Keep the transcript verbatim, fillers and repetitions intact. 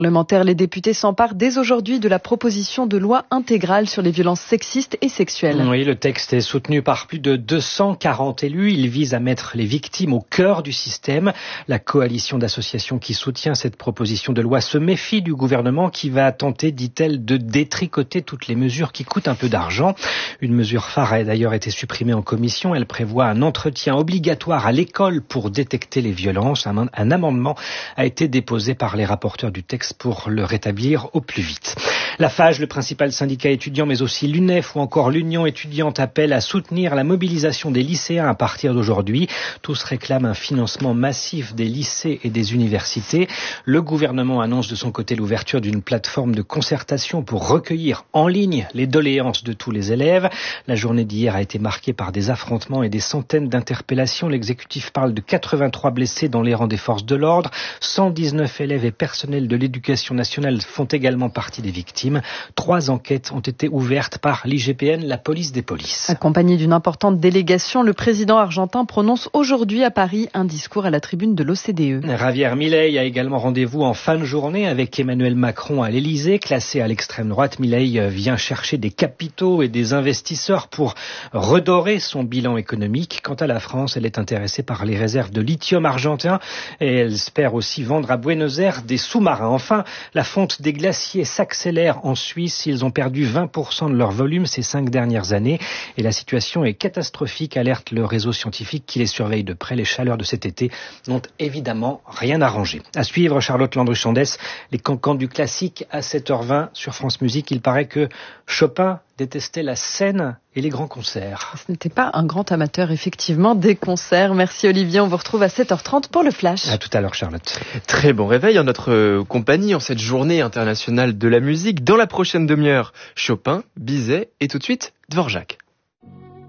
Parlementaires, les députés s'emparent dès aujourd'hui de la proposition de loi intégrale sur les violences sexistes et sexuelles. Oui, le texte est soutenu par plus de deux cent quarante élus. Il vise à mettre les victimes au cœur du système. La coalition d'associations qui soutient cette proposition de loi se méfie du gouvernement qui va tenter, dit-elle, de détricoter toutes les mesures qui coûtent un peu d'argent. Une mesure phare a d'ailleurs été supprimée en commission. Elle prévoit un entretien obligatoire à l'école pour détecter les violences. Un, un amendement a été déposé par les rapporteurs du texte pour le rétablir au plus vite. La Fage, le principal syndicat étudiant, mais aussi l'U N E F ou encore l'Union étudiante appellent à soutenir la mobilisation des lycéens à partir d'aujourd'hui. Tous réclament un financement massif des lycées et des universités. Le gouvernement annonce de son côté l'ouverture d'une plateforme de concertation pour recueillir en ligne les doléances de tous les élèves. La journée d'hier a été marquée par des affrontements et des centaines d'interpellations. L'exécutif parle de quatre-vingt-trois blessés dans les rangs des forces de l'ordre. cent dix-neuf élèves et personnels de l'éducation nationale font également partie des victimes. Trois enquêtes ont été ouvertes par l'I G P N, la police des polices. Accompagné d'une importante délégation, le président argentin prononce aujourd'hui à Paris un discours à la tribune de l'O C D E. Javier Milei a également rendez-vous en fin de journée avec Emmanuel Macron à l'Elysée. Classé à l'extrême droite, Milei vient chercher des capitaux et des investisseurs pour redorer son bilan économique. Quant à la France, elle est intéressée par les réserves de lithium argentin et elle espère aussi vendre à Buenos Aires des sous-marins. Enfin, la fonte des glaciers s'accélère en Suisse. Ils ont perdu vingt pour cent de leur volume ces cinq dernières années. Et la situation est catastrophique, alerte le réseau scientifique qui les surveille de près. Les chaleurs de cet été n'ont évidemment rien arrangé. À suivre, Charlotte Landru-Chandès, les cancans du classique à sept heures vingt sur France Musique. Il paraît que Chopin détestait la scène et les grands concerts. Ce n'était pas un grand amateur, effectivement, des concerts. Merci Olivier, on vous retrouve à sept heures trente pour le Flash. À tout à l'heure, Charlotte. Très bon réveil en notre compagnie en cette journée internationale de la musique. Dans la prochaine demi-heure, Chopin, Bizet et tout de suite, Dvorak.